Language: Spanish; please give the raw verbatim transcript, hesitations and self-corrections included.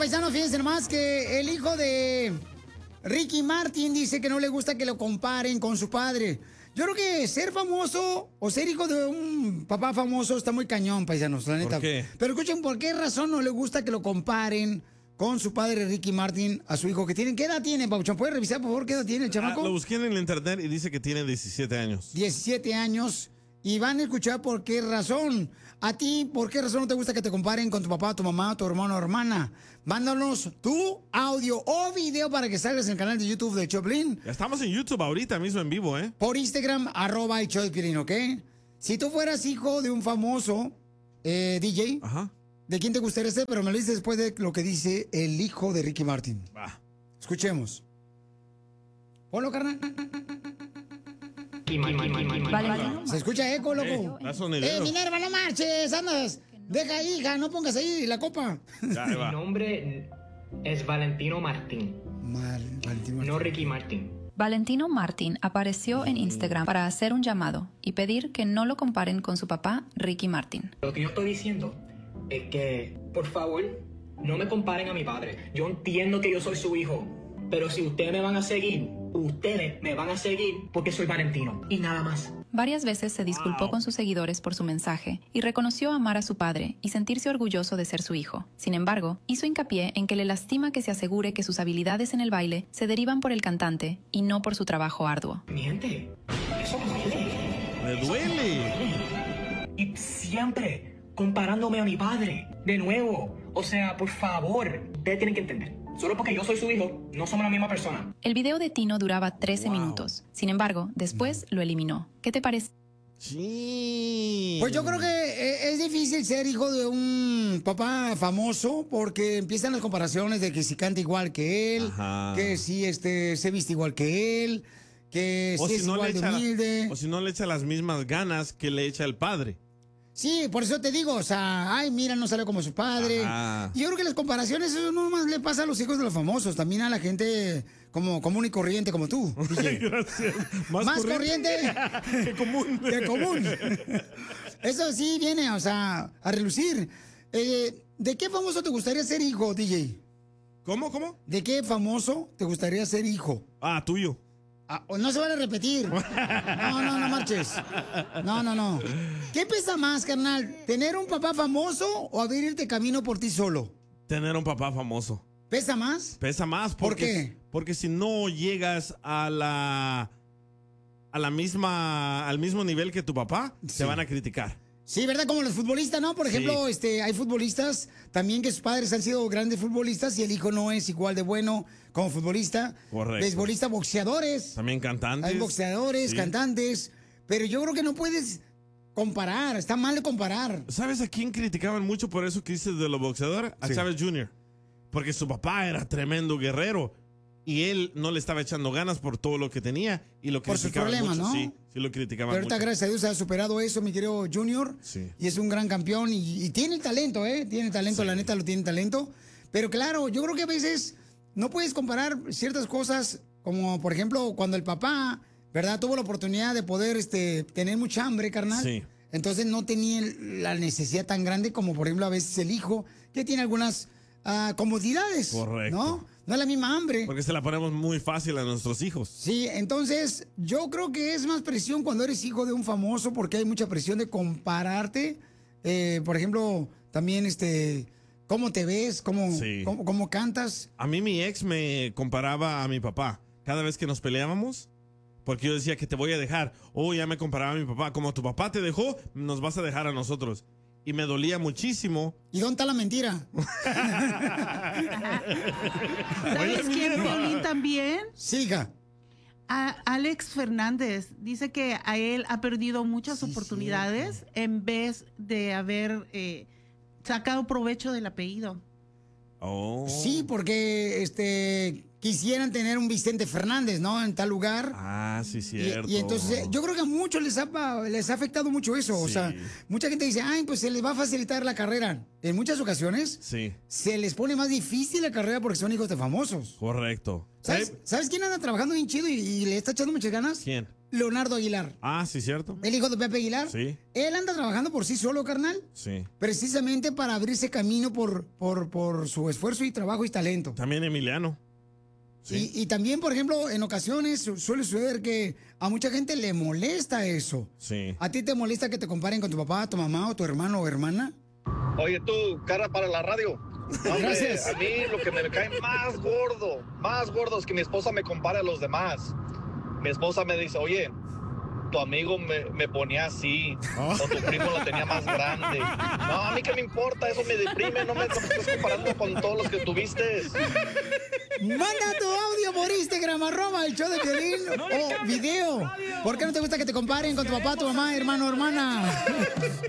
paisanos, fíjense nomás que el hijo de Ricky Martin dice que no le gusta que lo comparen con su padre. Yo creo que ser famoso o ser hijo de un papá famoso está muy cañón, paisanos, la neta. ¿Por qué? Pero escuchen, ¿por qué razón no le gusta que lo comparen con su padre Ricky Martin a su hijo que tienen? ¿Qué edad tiene, Pauchón? ¿Puedes revisar, por favor, qué edad tiene el chamaco? Ah, lo busqué en el internet y dice que tiene diecisiete años. diecisiete años. Y van a escuchar por qué razón. A ti, ¿por qué razón no te gusta que te comparen con tu papá, tu mamá, tu hermano o hermana? Mándanos tu audio o video para que salgas en el canal de YouTube de Choplin. Ya estamos en YouTube ahorita mismo en vivo, ¿eh? Por Instagram, arroba el Choplin, ¿ok? Si tú fueras hijo de un famoso eh, D J, Ajá. ¿de quién te gustaría ser? Pero me lo dices después de lo que dice el hijo de Ricky Martin. Va. Escuchemos. Ponlo, carnal. Valentino. Se escucha eco, loco. Eh, da sonidero. Eh, Minerva, no marches, andas. Deja, hija, no pongas ahí la copa. Ya, ahí va. Mi nombre es Valentino Martín, Mal, Valentino Martín. no Ricky Martín. Valentino Martin apareció en Instagram para hacer un llamado y pedir que no lo comparen con su papá, Ricky Martin. Lo que yo estoy diciendo es que, por favor, no me comparen a mi padre. Yo entiendo que yo soy su hijo, pero si ustedes me van a seguir, ustedes me van a seguir porque soy Valentino y nada más. Varias veces se disculpó con sus seguidores por su mensaje y reconoció amar a su padre y sentirse orgulloso de ser su hijo. Sin embargo, hizo hincapié en que le lastima que se asegure que sus habilidades en el baile se derivan por el cantante y no por su trabajo arduo. Mi gente, eso duele. Me duele. Y siempre comparándome a mi padre. De nuevo. O sea, por favor, ustedes tienen que entender. Solo porque yo soy su hijo, no somos la misma persona. El video de Tino duraba trece Wow. minutos. Sin embargo, después lo eliminó. ¿Qué te parece? Sí. Pues yo creo que eh, es difícil ser hijo de un papá famoso porque empiezan las comparaciones de que si canta igual que él, Ajá. que si este se viste igual que él, que O si si, es no le igual de echa, humilde. o si no le echa las mismas ganas que le echa el padre. Sí, por eso te digo, o sea, ay, mira, no sale como su padre. Ajá. Y yo creo que las comparaciones, eso no más le pasa a los hijos de los famosos, también a la gente como común y corriente como tú, D J. Gracias. Más corriente que común. que común. Eso sí viene, o sea, a relucir. Eh, ¿De qué famoso te gustaría ser hijo, D J? ¿Cómo, cómo? ¿De qué famoso te gustaría ser hijo? Ah, tuyo. Ah, no se vale repetir. No, no, no marches. No, no, no. ¿Qué pesa más, carnal? ¿Tener un papá famoso o abrirte camino por ti solo? Tener un papá famoso. ¿Pesa más? Pesa más. ¿Por Porque, qué? Porque si no llegas a la a la misma al mismo nivel que tu papá, Sí. te van a criticar. Sí, ¿verdad? Como los futbolistas, ¿no? Por ejemplo, Sí. este, hay futbolistas también que sus padres han sido grandes futbolistas y el hijo no es igual de bueno como futbolista. Correcto. Beisbolistas, boxeadores. También cantantes. Hay boxeadores, Sí. cantantes. Pero yo creo que no puedes comparar. Está mal de comparar. ¿Sabes a quién criticaban mucho por eso que dices de los boxeadores? A Sí. Chávez junior Porque su papá era tremendo guerrero y él no le estaba echando ganas por todo lo que tenía y lo Por sus criticaban problemas, mucho. ¿no? Sí, sí lo criticaban Pero ahorita, mucho. gracias a Dios, ha superado eso, mi querido Junior. Sí. Y es un gran campeón y, y tiene talento, ¿eh? Tiene talento, Sí. la neta lo tiene talento. Pero claro, yo creo que a veces no puedes comparar ciertas cosas, como por ejemplo, cuando el papá, ¿verdad? Tuvo la oportunidad de poder este, tener mucha hambre, carnal. Sí. Entonces no tenía el- la necesidad tan grande como, por ejemplo, a veces el hijo, que tiene algunas ah, comodidades. Correcto. ¿No? No es la misma hambre. Porque se la ponemos muy fácil a nuestros hijos. Sí, entonces yo creo que es más presión cuando eres hijo de un famoso porque hay mucha presión de compararte. Eh, por ejemplo, también este, cómo te ves, cómo, Sí. cómo, cómo cantas. A mí mi ex me comparaba a mi papá cada vez que nos peleábamos. Porque yo decía que te voy a dejar. O ya me comparaba a mi papá. Como tu papá te dejó, nos vas a dejar a nosotros. Y me dolía muchísimo. ¿Y dónde está la mentira? ¿Sabes quién, Piolín, también? Siga. A Alex Fernández dice que a él ha perdido muchas Sí, oportunidades en vez de haber eh, sacado provecho del apellido. Oh. Sí, porque este quisieran tener un Vicente Fernández, ¿no? En tal lugar. Ah, sí, cierto. Y, y entonces, yo creo que a muchos les ha, les ha afectado mucho eso. Sí. O sea, mucha gente dice, ay, pues se les va a facilitar la carrera. En muchas ocasiones, sí. se les pone más difícil la carrera porque son hijos de famosos. Correcto. ¿Sabes, ¿Sí? ¿Sabes quién anda trabajando bien chido y, y le está echando muchas ganas? ¿Quién? Leonardo Aguilar. Ah, sí, cierto. El hijo de Pepe Aguilar. Sí. Él anda trabajando por sí solo, carnal. Sí. Precisamente para abrirse camino por, por, por su esfuerzo y trabajo y talento. También Emiliano. Sí. Y, y también, por ejemplo, en ocasiones suele suceder que a mucha gente le molesta eso. Sí. ¿A ti te molesta que te comparen con tu papá, tu mamá o tu hermano o hermana? Oye, tú, cara para la radio. Hombre, Gracias. A mí lo que me cae más gordo, más gordo es que mi esposa me compare a los demás. Mi esposa me dice, oye, tu amigo me, me ponía así, oh. o tu primo lo tenía más grande. No, a mí qué me importa, eso me deprime, no me, no me estés comparando con todos los que tuviste. Manda tu audio por Instagram, arroba el show de Piolín, no o video. ¿Por qué no te gusta que te comparen con tu papá, tu mamá, hermano, hermana?